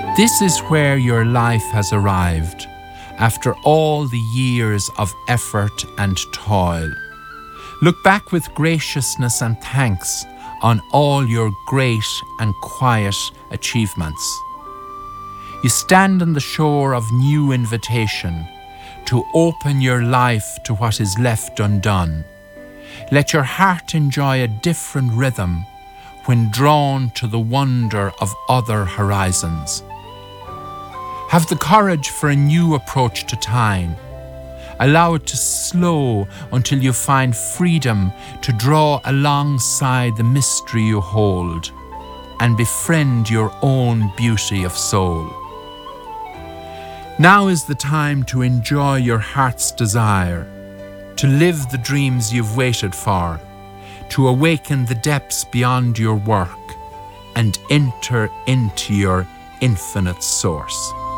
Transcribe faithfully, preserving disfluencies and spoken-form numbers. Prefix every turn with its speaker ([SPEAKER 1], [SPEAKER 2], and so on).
[SPEAKER 1] This is where your life has arrived, after all the years of effort and toil. Look back with graciousness and thanks on all your great and quiet achievements. You stand on the shore of new invitation to open your life to what is left undone. Let your heart enjoy a different rhythm when drawn to the wonder of other horizons. Have the courage for a new approach to time. Allow it to slow until you find freedom to draw alongside the mystery you hold and befriend your own beauty of soul. Now is the time to enjoy your heart's desire, to live the dreams you've waited for, to awaken the depths beyond your work and enter into your infinite source.